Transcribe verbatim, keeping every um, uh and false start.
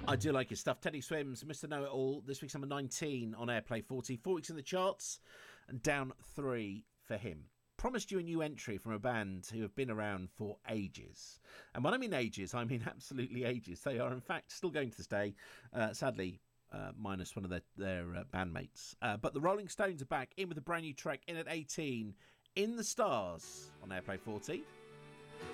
I do like his stuff. Teddy Swims, Mister Know-It-All. This week's number nineteen on Airplay forty. Four weeks in the charts and down three for him. Promised you a new entry from a band who have been around for ages. And when I mean ages, I mean absolutely ages. They are, in fact, still going to this day. Uh, sadly, uh, minus one of their, their uh, bandmates. Uh, but the Rolling Stones are back in with a brand new track in at eighteen. In the Stars on Airplay forty.